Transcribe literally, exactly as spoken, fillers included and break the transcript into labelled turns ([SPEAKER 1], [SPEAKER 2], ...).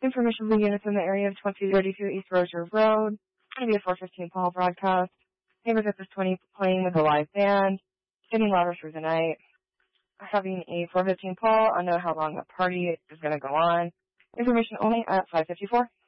[SPEAKER 1] Information for units in the area of twenty thirty-two East Rozier Road. It's going to be a four fifteen Paul broadcast. Neighborhood is twenty playing with a live band. Getting louder through the night. Having a four fifteen Paul. I know how long the party is going to go on. Information only at five fifty-four.